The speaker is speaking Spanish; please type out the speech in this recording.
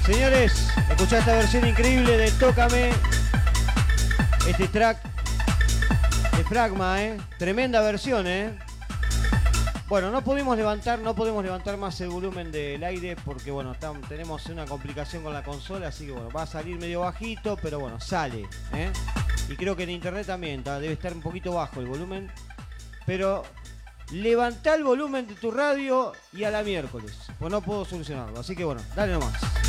Señores, escuchá esta versión increíble de Tócame. Este track de Fragma, tremenda versión, Bueno, no podemos levantar más el volumen del aire porque bueno, tenemos una complicación con la consola, así que bueno, va a salir medio bajito, pero bueno, sale, Y creo que en internet también debe estar un poquito bajo el volumen, pero levantá el volumen de tu radio y a la miércoles, pues no puedo solucionarlo, así que bueno, dale nomás.